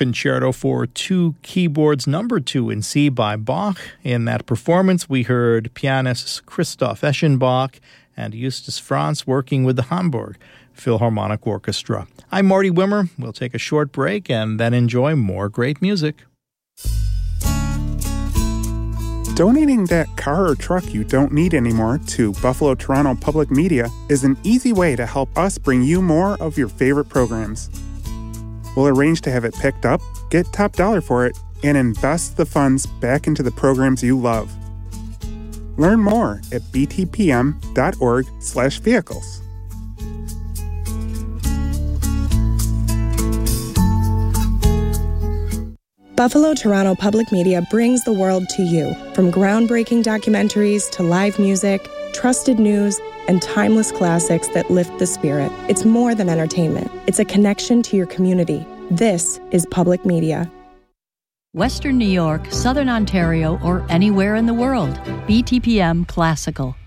Concerto for Two Keyboards, number 2 in C by Bach. In that performance, we heard pianists Christoph Eschenbach and Justus Franz working with the Hamburg Philharmonic Orchestra. I'm Marty Wimmer. We'll take a short break and then enjoy more great music. Donating that car or truck you don't need anymore to Buffalo Toronto Public Media is an easy way to help us bring you more of your favorite programs. We'll arrange to have it picked up, get top dollar for it, and invest the funds back into the programs you love. Learn more at btpm.org/vehicles. Buffalo Toronto Public Media brings the world to you. From groundbreaking documentaries to live music, trusted news, and timeless classics that lift the spirit. It's more than entertainment. It's a connection to your community. This is public media. Western New York, Southern Ontario, or anywhere in the world. BTPM Classical.